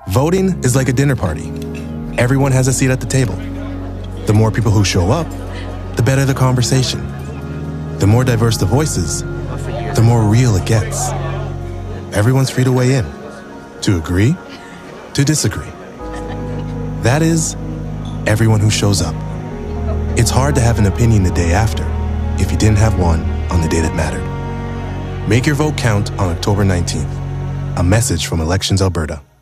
Voting is like a dinner party. Everyone has a seat at the table. The more people who show up, the better the conversation. The more diverse the voices, the more real it gets. Everyone's free to weigh in, to agree, to disagree. That is, everyone who shows up. It's hard to have an opinion the day after if you didn't have one on the day that mattered. Make your vote count on October 19th. A message from Elections Alberta.